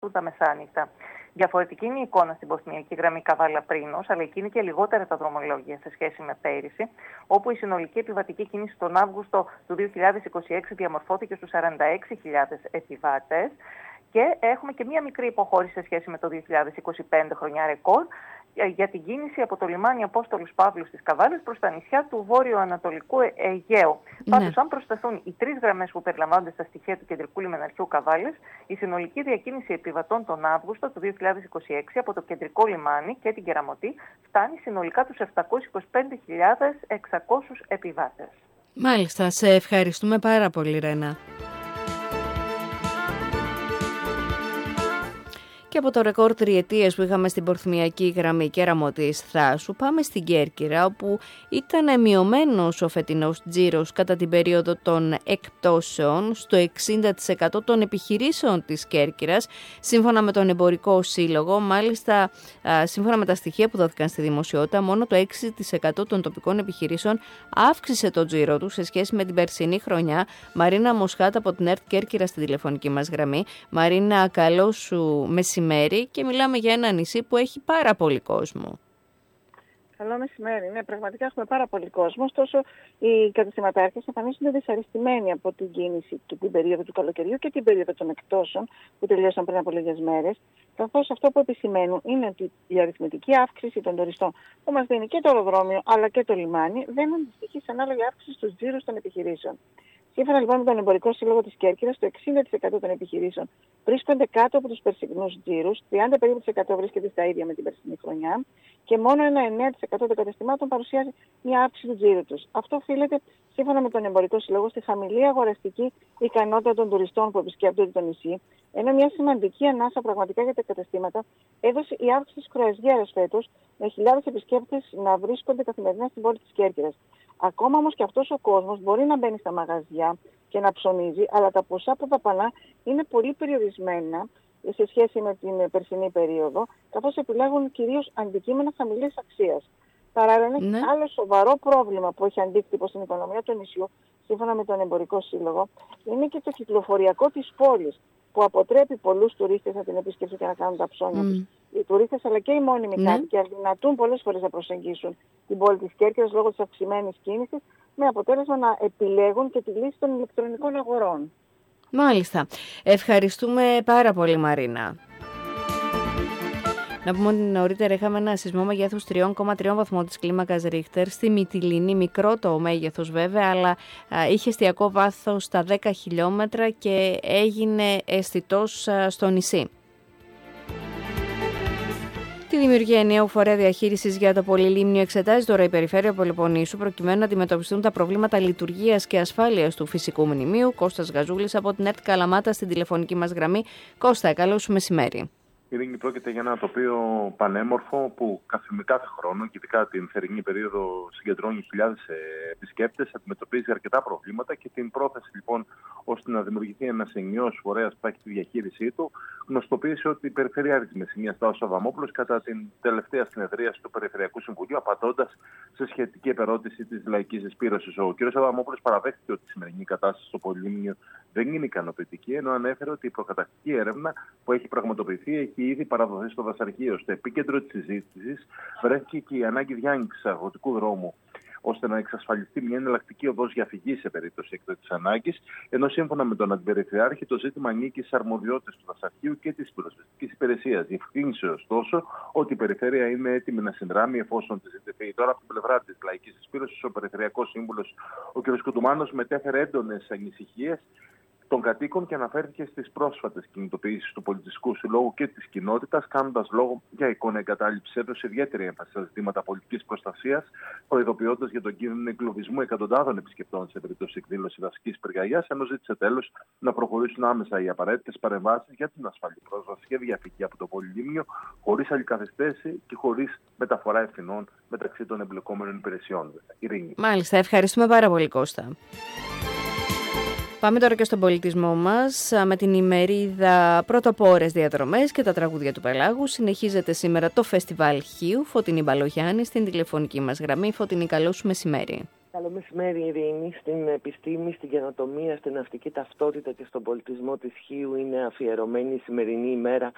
τα μεσάνυχτα. Διαφορετική είναι η εικόνα στην Πορθμιακή γραμμή Καβάλα-Πρίνος, αλλά εκεί είναι και λιγότερα τα δρομολόγια σε σχέση με πέρυσι, όπου η συνολική επιβατική κίνηση τον Αύγουστο του 2026 διαμορφώθηκε στους 46.000 επιβάτες. Και έχουμε και μία μικρή υποχώρηση σε σχέση με το 2025, χρονιά ρεκόρ, για την κίνηση από το λιμάνι Απόστολους Παύλου στις Καβάλες προς τα νησιά του βόρειο-ανατολικού Αιγαίου. Πάντως, αν προσθεθούν οι 3 γραμμές που περιλαμβάνονται στα στοιχεία του Κεντρικού Λιμεναρχείου Καβάλες, η συνολική διακίνηση επιβατών τον Αύγουστο του 2026 από το κεντρικό λιμάνι και την Κεραμωτή φτάνει συνολικά τους 725.600 επιβάτες. Μάλιστα, σε ευχαριστούμε πάρα πολύ, Ρένα. Και από το ρεκόρ τριετίας που είχαμε στην Πορθμιακή γραμμή Κεραμωτής Θάσου, πάμε στην Κέρκυρα, όπου ήταν μειωμένος ο φετινός τζίρος κατά την περίοδο των εκπτώσεων στο 60% των επιχειρήσεων της Κέρκυρας, σύμφωνα με τον Εμπορικό Σύλλογο. Μάλιστα, σύμφωνα με τα στοιχεία που δόθηκαν στη δημοσιότητα, μόνο το 6% των τοπικών επιχειρήσεων αύξησε το τζίρο του σε σχέση με την περσινή χρονιά. Μαρίνα Μοσχάτα από την ΕΡΤ Κέρκυρα στη τηλεφωνική μας γραμμή. Μαρίνα, καλό σου μεσημέρι. Και μιλάμε για ένα νησί που έχει πάρα πολύ κόσμο. Καλό μεσημέρι. Ναι, πραγματικά έχουμε πάρα πολύ κόσμο. Ωστόσο, οι καταστηματάρχες εμφανίζονται δυσαρεστημένοι από την κίνηση και την περίοδο του καλοκαιριού και την περίοδο των εκπτώσεων που τελείωσαν πριν από λίγες μέρες. Καθώς αυτό που επισημαίνουν είναι ότι η αριθμητική αύξηση των τουριστών που μας δίνει και το αεροδρόμιο αλλά και το λιμάνι δεν αντιστοιχεί σε ανάλογη αύξηση στους τζίρους των επιχειρήσεων. Σύμφωνα λοιπόν με τον Εμπορικό Σύλλογο της Κέρκυρας, το 60% των επιχειρήσεων βρίσκονται κάτω από τους περσινούς τζίρους, 30% περίπου βρίσκεται στα ίδια με την περσινή χρονιά και μόνο ένα 9% των καταστημάτων παρουσιάζει μια αύξηση του τζίρου τους. Αυτό οφείλεται, σύμφωνα με τον Εμπορικό Σύλλογο, στη χαμηλή αγοραστική ικανότητα των τουριστών που επισκέπτονται το νησί, ενώ μια σημαντική ανάσα πραγματικά για τα καταστήματα έδωσε η αύξηση της κρουαζιέρας φέτος, με χιλιάδες επισκέπτες να βρίσκονται καθημερινά στην πόλη της Κέρκυρας. Ακόμα όμως και αυτός ο κόσμος μπορεί να μπαίνει στα μαγαζιά και να ψωνίζει, αλλά τα ποσά που δαπανά είναι πολύ περιορισμένα σε σχέση με την περσινή περίοδο, καθώς επιλέγουν κυρίως αντικείμενα χαμηλής αξίας. Παράλληλα, άλλο σοβαρό πρόβλημα που έχει αντίκτυπο στην οικονομία του νησιού, σύμφωνα με τον Εμπορικό Σύλλογο, είναι και το κυκλοφοριακό της πόλης, που αποτρέπει πολλούς τουρίστες να την επισκεφθούν και να κάνουν τα ψώνια τους. Οι τουρίστες αλλά και οι μόνιμοι κάτοικοι αδυνατούν πολλές φορές να προσεγγίσουν την πόλη της Κέρκυρας λόγω της αυξημένης κίνησης, με αποτέλεσμα να επιλέγουν και τη λύση των ηλεκτρονικών αγορών. Μάλιστα. Ευχαριστούμε πάρα πολύ, Μαρίνα. Να πούμε ότι νωρίτερα είχαμε ένα σεισμό μεγέθους 3,3 βαθμών της κλίμακας Ρίχτερ στη Μυτιληνή, μικρό το μέγεθος βέβαια, αλλά είχε εστιακό βάθος στα 10 χιλιόμετρα και έγινε αισθητός στο νησί. Τη δημιουργία ενιαίου φορέα διαχείρισης για το Πολυλίμνιο εξετάζει τώρα η Περιφέρεια Πελοποννήσου προκειμένου να αντιμετωπιστούν τα προβλήματα λειτουργίας και ασφάλειας του φυσικού μνημείου. Κώστας Γαζούλης από την ΕΡΤ Καλαμάτα στην τηλεφωνική μας γραμμή. Κώστα, καλό σου μεσημέρι. Ειρήνη, πρόκειται για ένα τοπίο πανέμορφο που κάθε χρόνο, και ειδικά την θερινή περίοδο, συγκεντρώνει χιλιάδες επισκέπτες, αντιμετωπίζει αρκετά προβλήματα και την πρόθεση λοιπόν ώστε να δημιουργηθεί ένας ενιαίος φορέας που θα έχει τη διαχείρισή του, γνωστοποίησε ότι η Περιφέρεια Άρης Μεσσηνίας Σταύρος Αδαμόπουλος κατά την τελευταία συνεδρίαση του Περιφερειακού Συμβουλίου, απαντώντας σε σχετική επερώτηση της Λαϊκής Εισπύρωσης. Ο κ. Αδαμόπουλος παραδέχτηκε ότι η σημερινή κατάσταση στο Πολυλίμνιο δεν είναι ικανοποιητική, ενώ ανέφερε ότι η προκαταρκτική έρευνα που έχει πραγματοποιηθεί έχει ήδη παραδοθεί στο δασαρχείο. Στο επίκεντρο της συζήτησης βρέθηκε και η ανάγκη διάνοιξης αγροτικού δρόμου, ώστε να εξασφαλιστεί μια εναλλακτική οδός για φυγή σε περίπτωση έκτακτης ανάγκης, ενώ σύμφωνα με τον Αντιπεριφερειάρχη το ζήτημα ανήκει στις αρμοδιότητες του δασαρχείου και της πυροσβεστικής υπηρεσίας. Διευκρίνησε ωστόσο ότι η Περιφέρεια είναι έτοιμη να συνδράμει εφόσον τη ζητηθεί. Τώρα, από την πλευρά της Λαϊκής Εισπύρωσης, ο Περιφερειακός Σύμβουλος ο κ. Κουτουμάνος μετέφερε έντονες ανησυχίες των κατοίκων και αναφέρθηκε στις πρόσφατες κινητοποιήσεις του Πολιτιστικού Συλλόγου και της κοινότητας, κάνοντας λόγο για εικόνα εγκατάλειψης. Έδωσε ιδιαίτερη έμφαση στα ζητήματα πολιτικής προστασίας, προειδοποιώντας για τον κίνδυνο εγκλωβισμού εκατοντάδων επισκεπτών σε περίπτωση εκδήλωση δασικής πυρκαγιάς, ενώ ζήτησε τέλος να προχωρήσουν άμεσα οι απαραίτητες παρεμβάσεις για την ασφαλή πρόσβαση και διαφυγή από το Πολυλίμνιο, χωρίς αλληλκαθιστέση και χωρίς μεταφορά ευθυνών μεταξύ των εμπλεκόμενων υπηρεσιών. Ειρήνη. Μάλιστα, ευχαριστούμε πάρα πολύ, Κώστα. Πάμε τώρα και στον πολιτισμό μας με την ημερίδα Πρωτοπόρες Διαδρομές και τα τραγούδια του Πελάγου. Συνεχίζεται σήμερα το Φεστιβάλ Χίου. Φωτεινή Μπαλογιάννη στην τηλεφωνική μας γραμμή. Φωτεινή, καλό σου μεσημέρι. Καλό μεσημέρι, Ειρήνη. Στην επιστήμη, στην καινοτομία, στην ναυτική ταυτότητα και στον πολιτισμό της Χίου είναι αφιερωμένη η σημερινή ημέρα